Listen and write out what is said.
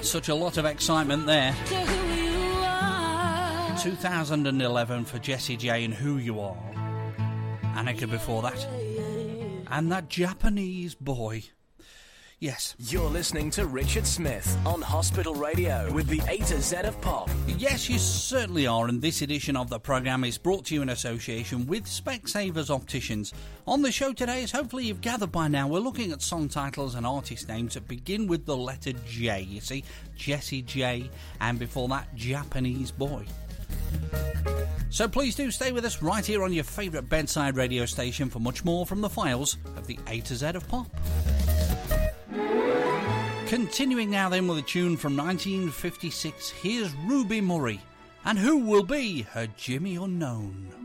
such a lot of excitement there. 2011 for Jessie J and Who You Are. Annika before that. And That Japanese Boy. Yes. You're listening to Richard Smith on Hospital Radio with the A to Z of Pop. Yes, you certainly are, and this edition of the programme is brought to you in association with Specsavers Opticians. On the show today, as hopefully you've gathered by now, we're looking at song titles and artist names that begin with the letter J. You see, Jessie J, and before that, Japanese Boy. So please do stay with us right here on your favourite bedside radio station for much more from the files of the A to Z of Pop. Continuing now then with a tune from 1956, here's Ruby Murray, and who will be her Jimmy Unknown.